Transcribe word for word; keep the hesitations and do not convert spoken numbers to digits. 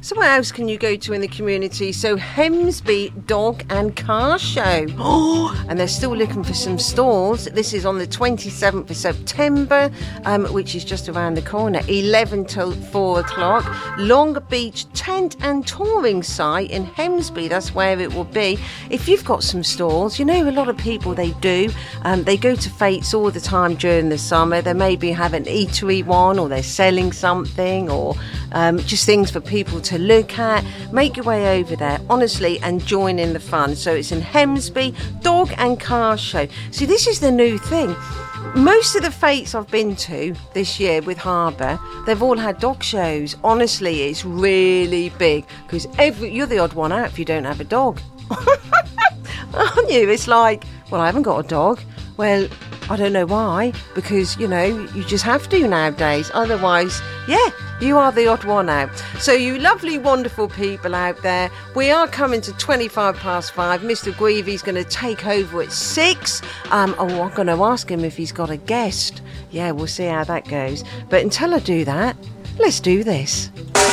So what else can you go to in the community? So Hemsby Dog and Car Show. Oh, and they're still looking for some stalls. This is on the twenty-seventh of September, um, which is just around the corner, eleven till four o'clock. Long Beach Tent and Touring Site in Hemsby, that's where it will be. If you've got some stalls, you know a lot of people, they do. Um, they go to Fates all the time during the summer. They maybe have an eatery one, or they're selling something, or um, just things for people to look at. Make your way over there, honestly, and join in the fun. So it's in Hemsby, Dog and Car Show. See, this is the new thing. Most of the Fates I've been to this year with Harbour, they've all had dog shows. Honestly, it's really big, because every you're the odd one out if you don't have a dog. Aren't you? It's like, well, I haven't got a dog. Well, I don't know why, because, you know, you just have to nowadays. Otherwise, yeah, you are the odd one out. So you lovely, wonderful people out there, we are coming to twenty-five past five. Mister Greavy's going to take over at six. Um, oh, I'm going to ask him if he's got a guest. Yeah, we'll see how that goes. But until I do that, let's do this.